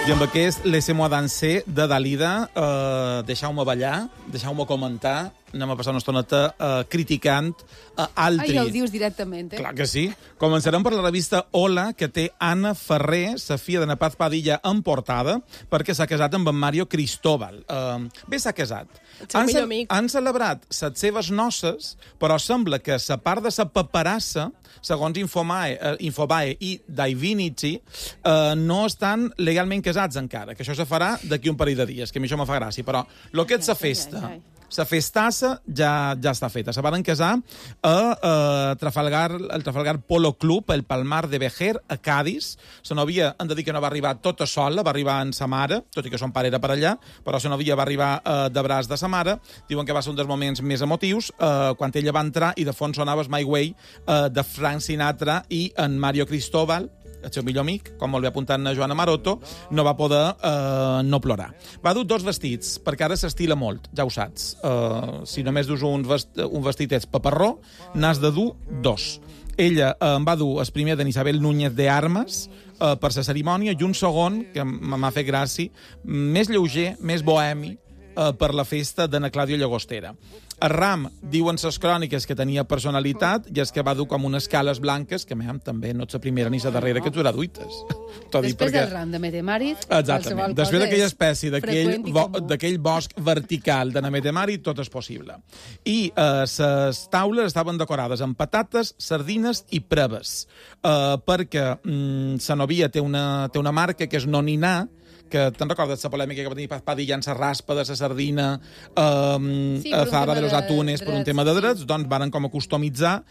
I amb aquest Laissez-moi danser de Dalida, deixeu-me ballar, deixeu-me comentar, anem a passar una estoneta criticant altri. Ai, ja ho dius directament, Clar que sí. Començarem per la revista Hola, que té Anna Ferrer, sa filla de Paz Padilla, en portada, perquè s'ha casat amb en Mario Cristóbal. Bé, s'ha casat. Han celebrat les seves noces, però sembla que a part de la paperassa, segons Infobae i Divinity, no estan legalment casats encara, que això se farà d'aquí un parell de dies, que a mi això me fa gràcia, però el que és la festa... La festassa ja està feta. Se van casar a Trafalgar Polo Club, el Palmar de Vejer, a Cádiz. La novia, hem de dir que no va arribar tota sola, va arribar amb sa mare, tot i que son pare era per allà, però la novia va arribar de braç de sa mare. Diuen que va ser un dels moments més emotius, quan ella va entrar i de fons sonava My Way de Frank Sinatra i en Mario Cristóbal, el seu millor amic, com molt bé apuntant a Joana Maroto, no va poder no plorar. Va dur 2 vestits, perquè ara s'estila molt, ja ho saps. Si només dus un vestit és paparró, n'has de dur 2. Ella em va dur el primer d'en Isabel Núñez de Armas per la cerimònia i un segon, que m'ha fet gràcia, més lleuger, més bohemi, per la festa d'Anna Clàudia Llagostera. El ram, diuen ses cròniques que tenia personalitat i és que va dur com unes cales blanques, que també no ets la primera ni la darrera que t'haurà duites. Després del ram de Metemàrit... Exactament. Després d'aquella espècie, d'aquell bosc vertical de Metemàrit, tot és possible. I les taules estaven decorades amb patates, sardines i preves, perquè la novia té una marca que és Noniná, que te'n recordes la polèmica que va tenir Paz Padilla en la raspa de la sardina a Zara de los Atunes per un tema de drets, doncs varen com a customitzar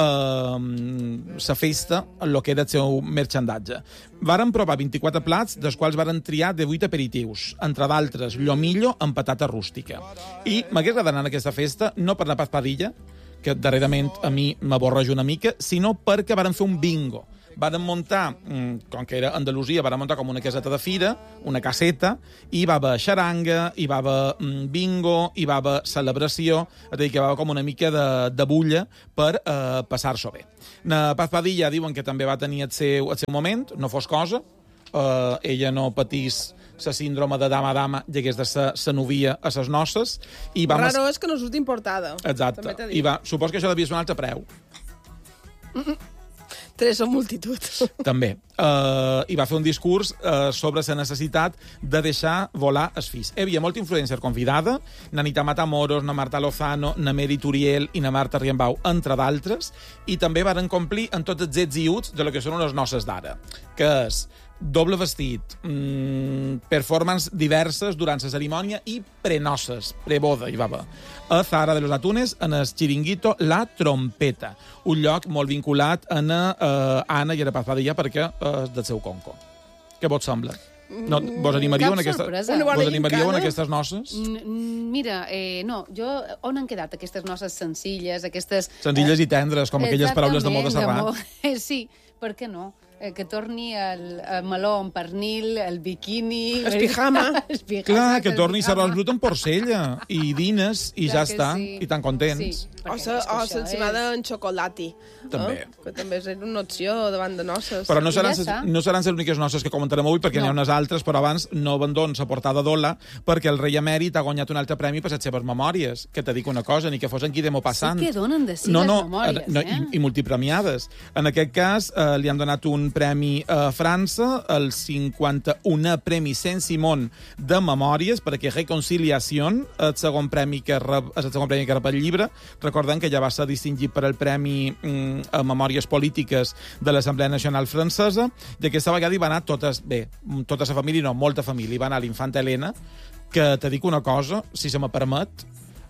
la festa en el que era el seu merchandatge. Varen provar 24 plats, dels quals varen triar 18 aperitius, entre d'altres llomillo amb patata rústica. I m'hagués agradat anar a aquesta festa, no per la Paz Padilla, que darrerament a mi m'avorreix una mica, sinó perquè varen fer un bingo. Varen muntar, com que era Andalusia, varen muntar com una caseta de fira, una caseta, i va haver xaranga, i va haver bingo, i va haver celebració, és a dir, que va haver com una mica de bulla per passar-s'ho bé. Na Paz Padilla diuen que també va tenir el seu moment, no fos cosa, ella no patís la síndrome de dama i hagués de ser la novia a ses noces. Raro és que no surti importada. Exacte. Supos que això devia ser un altre preu. Tres o multitud. També. I va fer un discurs sobre la necessitat de deixar volar els fills. Hi havia molta influencer convidada, na Anita Matamoros, na Marta Lozano, na Mary Turiel i na Marta Riembau, entre d'altres, i també varen complir en tots els ets i uts de lo que són les noces d'ara, que és doble vestit, performance diverses durant la cerimònia i prenoces, preboda, hi va haver. A Zara de los Atunes, en el Chiringuito La Trompeta, un lloc molt vinculat a Anna i a Paz Padilla perquè és del seu conco. Què vos sembla? No, vos animaríeu en aquestes noces? Mira, no, on han quedat aquestes noces senzilles, senzilles i tendres, com aquelles paraules de moda Serrat? Sí, per què no? Que torni el meló en pernil, el biquini... El pijama. Clar, que torni l'arròs brut en porcella, i dines, i ja està, i tan contents. O l'ensaïmada en xocolati. També. Que també és una opció davant de noces. Però no seran les úniques noces que comentarem avui, perquè n'hi ha unes altres, però abans no abandons la portada d'Ola, perquè el rei emèrit ha guanyat un altre premi per les seves memòries, que te dic una cosa, ni que fos en Guillem Passant. Sí que donen de si les memòries, i multipremiades. En aquest cas, li han donat un premi a França, el 51è Premi Saint-Simon de Memòries, perquè Reconciliació, el segon premi que rep el llibre. Recordem que ja va ser distingit per el Premi a Memòries Polítiques de l'Assemblea Nacional Francesa, i aquesta vegada hi va anar tota la família, no, molta família. Hi va anar l'infanta Helena, que te dic una cosa, si se me permet,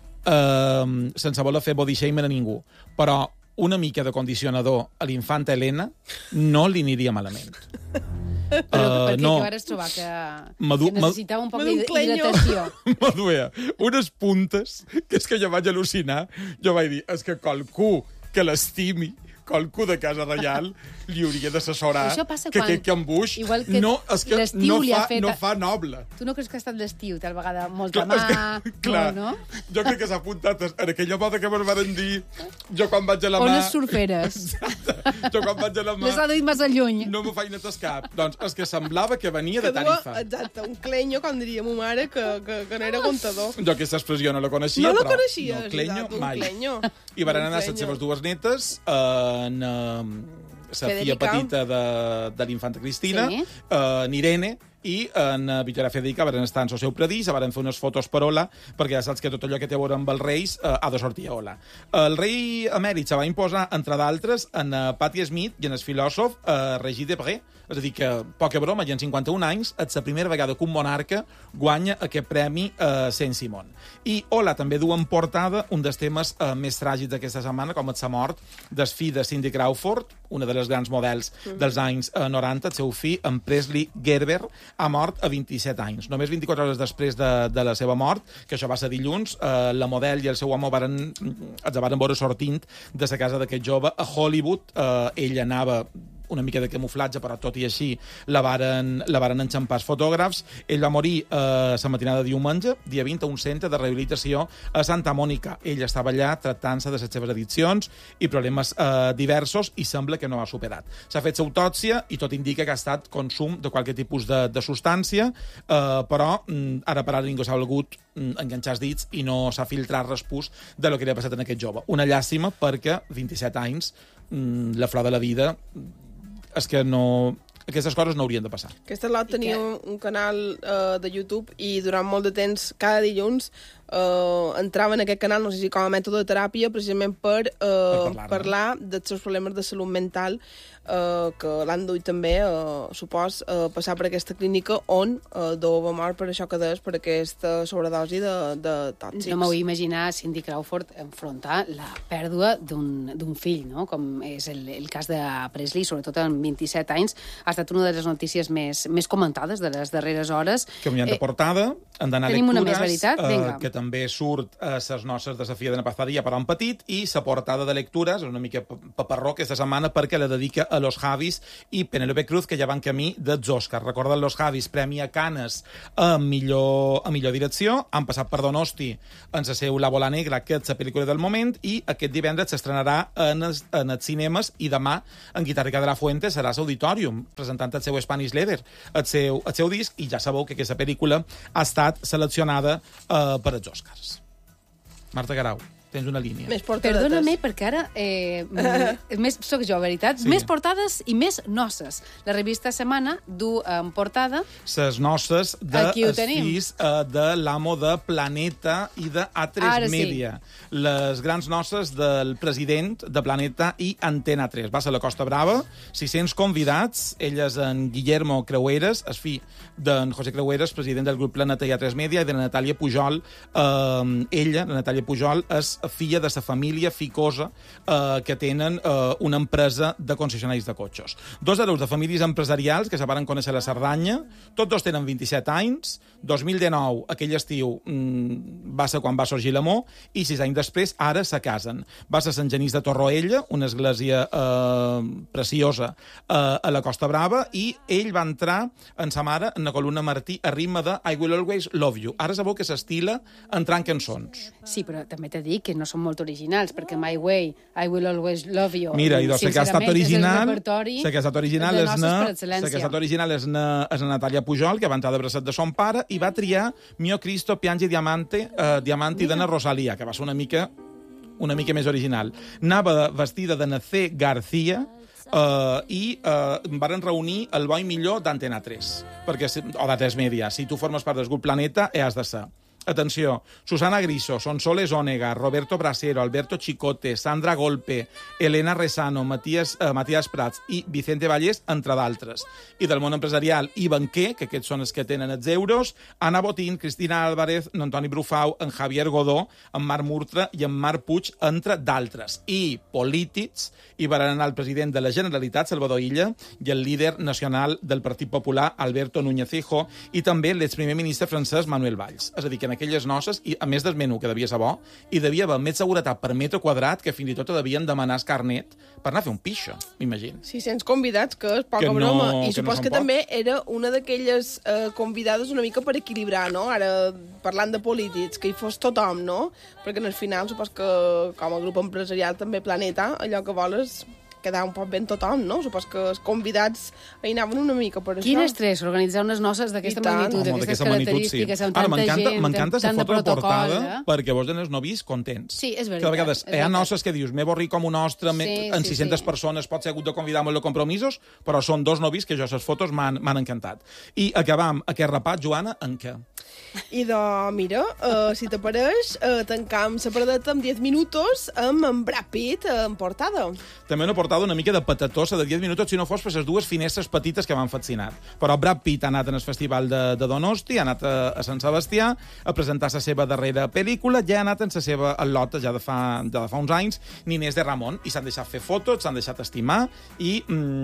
sense voler fer body shame a ningú, però una mica de condicionador a l'infanta Helena no li aniria malament. Però perquè jo ara es trobar que necessitava un poc d'hidratació. M'aduia unes puntes que és que jo vaig al·lucinar. Jo vaig dir, és que qualcú que l'estimi qualcú de Casa Reial li hauria d'assessorar que embuix no fa noble. Tu no creus que ha estat l'estiu, tal vegada molta mà... Clar, no? Jo crec que s'ha apuntat en aquella moda que me'n van dir jo quan vaig a la mà... O les surferes. Jo quan vaig a la mà... Les ha dit massa lluny. No m'ho feina tascar. Doncs és que semblava que venia de Tarifa. Exacte, un clenyo, com diria ma mare, que no era contador. Jo aquesta expressió no la coneixia, no però... No la coneixies, no, clenyo, mai. Clenyo. I van anar les seves dues netes, la filla petita de l'infanta Cristina, en Irene, i en Victoria Federica van estar en el seu predís, van fer unes fotos per Ola, perquè ja saps que tot allò que té a veure amb els reis ha de sortir a Ola. El rei emèrit se va imposar, entre d'altres, en Patti Smith i en el filòsof Régis Debray. És a dir, que, poca broma, i en 51 anys és la primera vegada que un monarca guanya aquest premi Saint-Simon. I Ola també du en portada un dels temes més tràgics d'aquesta setmana, com és la mort del fill de Cindy Crawford, una de les grans models dels anys 90, el seu fill, en Presley Gerber, ha mort a 27 anys. Només 24 hores després de la seva mort, que això va ser dilluns, la model i el seu home els varen veure sortint de la casa d'aquest jove a Hollywood. Ell anava una mica de camuflatge, però tot i així la varen enxampar els fotògrafs. Ell va morir la matinada de diumenge, dia 20, a un centre de rehabilitació a Santa Mònica. Ell estava allà tractant-se de les seves addiccions i problemes diversos i sembla que no ha superat. S'ha fet l'autòpsia i tot indica que ha estat consum de qualsevol tipus de substància, però ara per ara ningú s'ha volgut enganxar els dits i no s'ha filtrat respús de lo que li ha passat en aquest jove. Una llàstima perquè 27 anys, la flor de la vida, és que no... Aquestes coses no haurien de passar. Aquesta lot tenia un canal de YouTube i durant molt de temps, cada dilluns, entrava en aquest canal, no sé si com a mètode de teràpia, precisament per parlar dels seus problemes de salut mental, que l'han duit també, supos, passar per aquesta clínica on va mort per això que deies, per aquesta sobredosi de tòxics. No m'ho vull imaginar Cindy Crawford enfrontar la pèrdua d'un fill, no? Com és el cas de Presley, sobretot en 27 anys. Ha estat una de les notícies més comentades de les darreres hores. Canviant de portada, han d'anar tenim lectures, una més, veritat? Vinga. Que també surt a ses noces de Safia de Napazadilla per un petit, i la portada de lectures, una mica paparró aquesta setmana, perquè la dedica a los Javis i Penélope Cruz, que ja van camí dels Oscars. Recorden los Javis, Premi a Canes a millor direcció, han passat per Donosti en la seu La Bola Negra, que és la pel·lícula del moment, i aquest divendres s'estrenarà en els cinemes, i demà en Guitarrica de la Fuente serà a l'Auditorium, presentant el seu Spanish Leather, el seu disc, i ja sabeu que aquesta pel·lícula ha estat seleccionada per als Oscars. Marta Garau, tens una línia. Perdona-me, perquè ara soc jo, veritat? Sí. Més portades i més noces. La revista Setmana du en portada... Les noces dels fills de l'amo de Planeta i de A3 Media. Sí. Les grans noces del president de Planeta i Antena 3. Va ser a la Costa Brava, 600 convidats, elles en Guillermo Creueres, el fill d'en José Creueres, president del grup Planeta i A3 Media, i de la Natàlia Pujol. Ella, la Natàlia Pujol, és filla de la família Ficosa, que tenen una empresa de concessionaris de cotxes. Dos hereus de famílies empresarials que se van conèixer a la Cerdanya, tots dos tenen 27 anys, 2019, aquell estiu, va ser quan va sorgir l'amor, i 6 anys després, ara se casen. Va ser Sant Genís de Torroella, una església preciosa a la Costa Brava, i ell va entrar en sa mare, en la columna Martí, a ritme de I Will Always Love You. Ara sabeu que s'estila entrant cançons. Sí, però també t'he dit que no són molt originals, perquè My Way, I Will Always Love You... Mira, i doncs que ha estat original és la Natàlia Pujol, que va entrar de bracet de son pare, i va triar Mio Cristo Piange Diamanti d'Anna Rosalia, que va ser una mica més original. Anava vestida de Nacé García, i varen reunir el bo i millor d'Antena 3, o d'A3 Media. Si tu formes part del grup Planeta, has de ser. Atenció, Susana Griso, Sonsoles Ònega, Roberto Brasero, Alberto Chicote, Sandra Golpe, Elena Resano, Matías Prats i Vicente Vallès, entre d'altres. I del món empresarial i banquer, que aquests són els que tenen els euros, Anna Botín, Cristina Álvarez, Antoni Brufau, en Javier Godó, en Marc Murtra i en Marc Puig, entre d'altres. I polítics, hi van anar el president de la Generalitat, Salvador Illa, i el líder nacional del Partit Popular, Alberto Núñez Feijóo, i també l'exprimer ministre francès, Manuel Valls. És a dir, que en aquelles noces, i a més del menú, que devia ser bo, i devia haver més seguretat per metre quadrat, que fins i tot devien demanar el carnet per anar a fer un pixa, m'imagino. 600 convidats, que és poca broma. I supos que també era una d'aquelles convidades una mica per equilibrar, no? Ara, parlant de polítics, que hi fos tothom, no? Perquè al final, supos que com a grup empresarial també Planeta, allò que vols quedar un poc ben tothom, no? Supos que els convidats hi anaven una mica per això. Quin estrès organitzar unes noces d'aquesta magnitud, d'aquestes característiques, amb tanta gent, m'encanta tant de protocol. Perquè vos els novis contents. Sí, és veritat. Que a vegades hi ha noces que dius, m'he borrit com un ostre, en 600 persones pot ser hagut de convidar molt de compromisos, però són dos novis que jo les fotos m'han encantat. I acabam aquest repat, Joana, en què? I mira, si t'apareix, tancam la paradeta amb 10 minuts amb en Brad Pitt en portada. També una portada una mica de patatosa de 10 minuts, si no fos per les dues finestres petites que m'han fascinat. Però Brad Pitt ha anat en el festival de Donosti, ha anat a Sant Sebastià a presentar la seva darrera pel·lícula, ja ha anat en la seva al·lota ja de fa uns anys, Ninés de Ramon, i s'han deixat fer fotos, s'han deixat estimar, i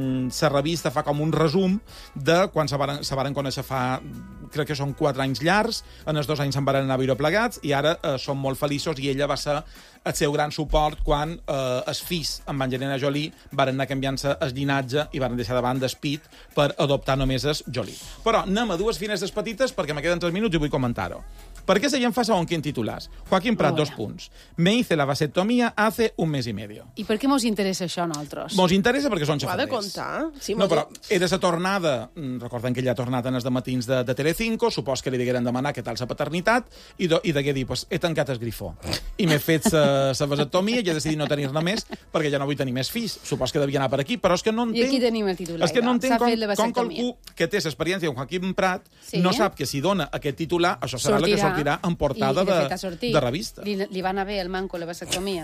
la revista fa com un resum de quan se varen conèixer fa, crec que són 4 anys llargs, en els 2 anys se'n van anar a viure plegats, i ara són molt feliços, i ella va ser el seu gran suport quan els fills amb Angelina Jolie van anar canviant-se el llinatge i van deixar davant d'Spit per adoptar només el Jolie. Però anem a dues finestres petites perquè me queden 3 minuts i vull comentar-ho. Per què se fa segons quin titulars? Joaquín Prat, 2 punts. Me hice la vasectomía hace 1 mes y medio. I per què mos interessa això a nosaltres? Mos interessa perquè són xafarders. Ho ha de contar. Sí, no, però era la tornada, recordem que ella ha tornat en els dematins de Telecinco, supos que li digueren demanar què tal la paternitat, i degué dir, pues, he tancat el grifó. I m'he fet la vasectomia i he decidit no tenir-ne més perquè ja no vull tenir més fills. Supos que devia anar per aquí, però és que no entenc... I aquí tenim el titular. És que no entenc com qualcú que té l'experiència amb Joaquín Prat no sap que si dona aquest titular, això serà el que sortirà en portada de revista. Li va anar bé el manco la vasectomia?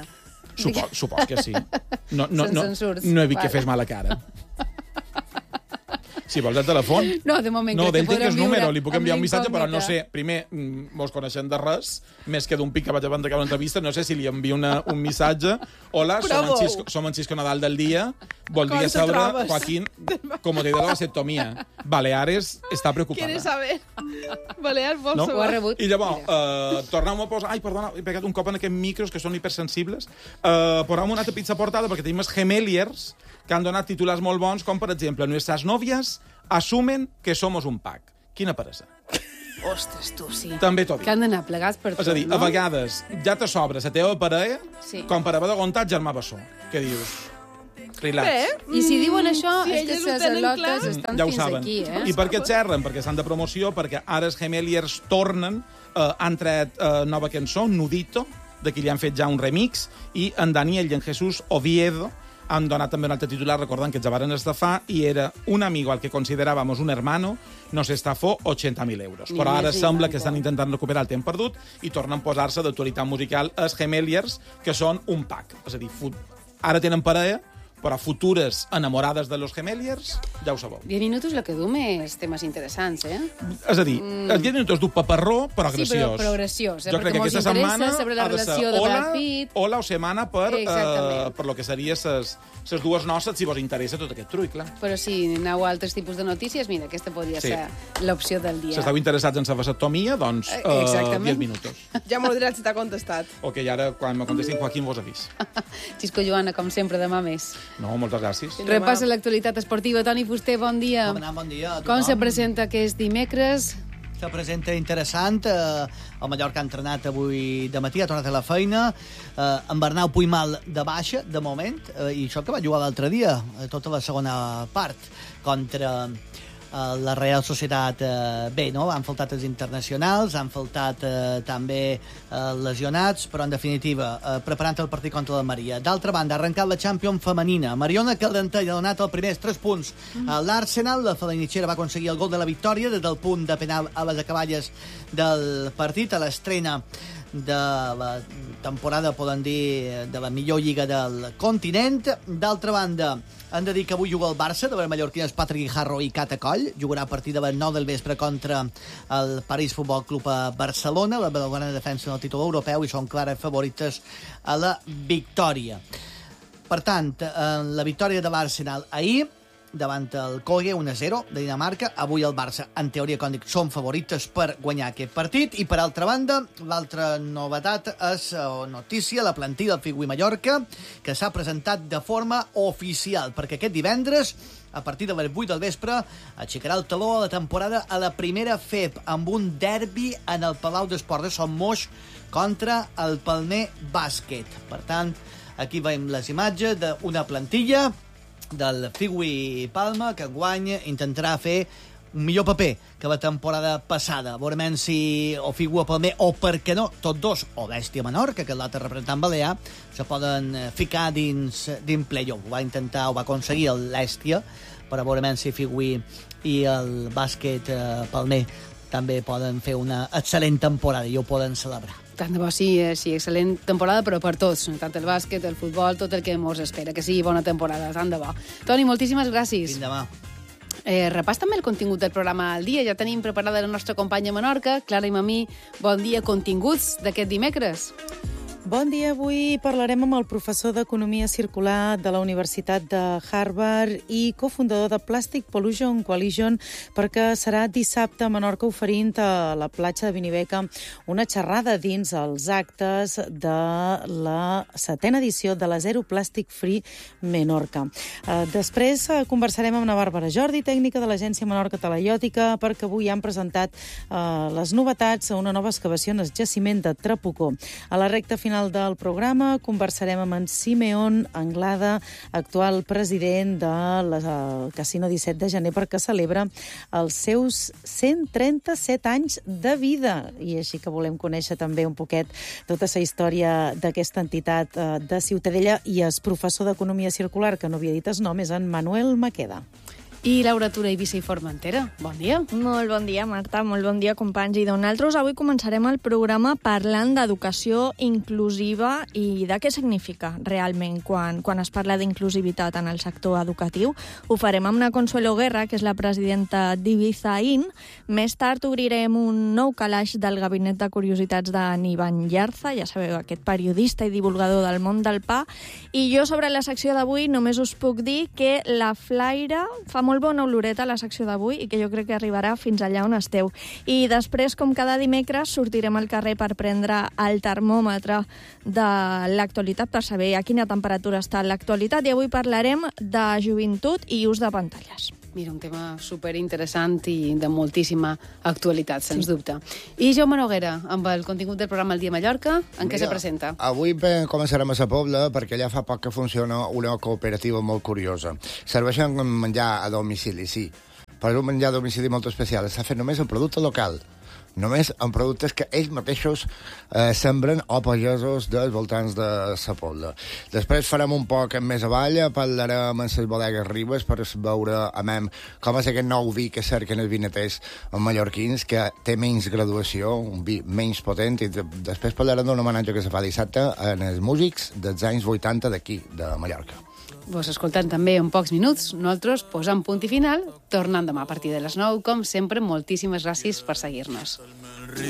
Supos que sí. No he vist que fes mala cara. Si vols el telèfon... No, de moment no, crec que podrem viure... No, li puc enviar un missatge, però no sé. Primer, mos coneixem de res, més que d'un pic que vaig abans d'acabar l'entrevista, no sé si li envio un missatge. Hola, som en Cisco Nadal del dia. Voldria saber, Joaquín, com te ha ido la vasectomía. Baleares està preocupada. ¿Quieres saber? Baleares vol saber. Ho ha rebut. I llavors, tornem a posar... Ai, perdona, he pegat un cop en aquests micros que són hipersensibles. Posem una altra pizza portada perquè tenim els Gemeliers que han donat titulars molt bons, com, per exemple, nuestras novias asumen que somos un pack. Quina peresa. Ostres, tu, sí. També t'ho dic. Que han d'anar plegats per tot, és a dir, a vegades ja te sobra la teva parella com per haver de contar germà bessó. Què dius? Relax. I si diuen això, és que les al·lotes estan ja ho fins saben. aquí, eh? I per què xerren? Perquè estan de promoció, perquè ara els Gemeliers tornen, han tret nova cançó, Nudito, de qui li han fet ja un remix, i en Daniel i en Jesús Oviedo han donat també un altre titular, recordant que ja varen estafar, i era un amigo al que considerábamos un hermano, nos estafó 80.000 euros. Però ara sembla que estan intentant recuperar el temps perdut i tornen a posar-se d'actualitat musical els Gemeliers, que són un pack. És a dir, ara tenen parella, però futures enamorades de los Gemeliers, ja ho sabeu. 10 minuts el que du més temes interessants, eh? És a dir, els 10 minuts du paparró, però graciós. Sí, però graciós. Jo crec que aquesta setmana sobre la relació de Brad Pitt. Hola o setmana per lo que seria les dues noces, si vos interessa tot aquest trull, clar. Però si aneu a altres tipus de notícies, mira, aquesta podria ser l'opció del dia. Si esteu interessats en la vasectomia, doncs 10 minuts. Ja m'ho diràs si t'ha contestat. Ok, ara, quan me contestin, Joaquín vos avís. Xisco Joana, com sempre, demà més. No, moltes gràcies. Repassa l'actualitat esportiva. Toni Fuster, bon dia. Bon dia. Com se presenta aquest dimecres? Se presenta interessant. El Mallorca ha entrenat avui de matí, ha tornat a la feina. En Bernau Puymal de baixa, de moment, i això que va jugar l'altre dia, tota la segona part, contra la Real Societat B, no? Han faltat els internacionals, han faltat també lesionats, però en definitiva preparant el partit contra la Maria. D'altra banda, ha arrencat la Champions femenina. Mariona Caldentell ha donat els primers 3 punts a l'Arsenal. La felinitxera va aconseguir el gol de la victòria des del punt de penal a les acaballes del partit, a l'estrena de la temporada, poden dir, de la millor lliga del continent. D'altra banda, han de dir que avui juga el Barça, de les mallorquines Patrick Guijarro i Cata Coll. Jugarà a partir de les 9 del vespre contra el París Futbol Club a Barcelona. La blaugrana defensa del títol europeu i són clares favorites a la victòria. Per tant, la victòria de l'Arsenal ahir, davant el Køge, 1-0 de Dinamarca. Avui el Barça, en teoria, com dic, són favorites per guanyar aquest partit. I, per altra banda, l'altra novetat és notícia, la plantilla del Figui Mallorca, que s'ha presentat de forma oficial, perquè aquest divendres, a partir de les 8 del vespre, aixecarà el taló a la temporada a la primera FEP, amb un derbi en el Palau d'Esports de Son Moix contra el Palmer Bàsquet. Per tant, aquí veiem les imatges d'una plantilla del Figui Palma, que enguany intentarà fer un millor paper que la temporada passada. Veurem si o Figui o Palmer, o per què no, tots dos, o Bèstia Menorca, que és l'altre representant balear, se poden ficar dins playoff. Ho va intentar, ho va aconseguir l'Èstia, però veurem si Figui i el bàsquet Palmer també poden fer una excel·lent temporada i ho poden celebrar. Tant de bo sí, excel·lent temporada, però per tots, tant el bàsquet, el futbol, tot el que mos espera, que sigui bona temporada, tant de bo. Toni, moltíssimes gràcies. Fins demà. Repàs també el contingut del programa al dia. Ja tenim preparada la nostra companya a Menorca, Clara i Mamí. Bon dia, continguts d'aquest dimecres. Bon dia, avui parlarem amb el professor d'Economia Circular de la Universitat de Harvard i cofundador de Plastic Pollution Coalition, perquè serà dissabte a Menorca oferint a la platja de Benibeca una xerrada dins els actes de la 7a edició de la Zero Plastic Free Menorca. Després conversarem amb la Bàrbara Jordi, tècnica de l'Agència Menorca Talaiòtica, perquè avui han presentat les novetats a una nova excavació en el jaciment de Trapucó. A la recta final del programa conversarem amb en Simeon Anglada, actual president del Casino 17 de gener, perquè celebra els seus 137 anys de vida. I així que volem conèixer també un poquet tota la història d'aquesta entitat de Ciutadella, i el professor d'Economia Circular, que no havia dit el nom, és en Manuel Maqueda. I Laura Tura, Eivissa i Formentera. Bon dia. Molt bon dia, Marta. Molt bon dia, companys. I nosaltres avui començarem el programa parlant d'educació inclusiva i de què significa realment quan es parla d'inclusivitat en el sector educatiu. Ho farem amb una Consuelo Guerra, que és la presidenta d'Ibiza In. Més tard obrirem un nou calaix del Gabinet de Curiositats d'en Ivan Llarza, ja sabeu, aquest periodista i divulgador del món del pa. I jo, sobre la secció d'avui, només us puc dir que la Flaire fa molt bona oloreta a la secció d'avui i que jo crec que arribarà fins allà on esteu. I després, com cada dimecres, sortirem al carrer per prendre el termòmetre de l'actualitat, per saber a quina temperatura està l'actualitat, i avui parlarem de joventut i ús de pantalles. Mira, un tema superinteressant i de moltíssima actualitat, sens dubte. I Jaume Noguera, amb el contingut del programa El Dia Mallorca, en què se presenta? Avui començarem a la Pobla, perquè allà fa poc que funciona una cooperativa molt curiosa. Serveixen menjar a domicili, sí, però un menjar a domicili molt especial. Està fet només en producte local, només en productes que ells mateixos sembren o pagesos dels voltants de la Pobla. Després farem un poc més avall, parlarem amb les bodegues Ribes per veure com és aquest nou vi que cerquen els vinaters mallorquins, que té menys graduació, un vi menys potent, i després parlarem d'un homenatge que se fa dissabte en els músics dels anys 80 d'aquí, de Mallorca. Vos escoltant també en pocs minuts. Nosaltres posam punt i final, tornant demà a partir de les 9. Com sempre, moltíssimes gràcies per seguir-nos.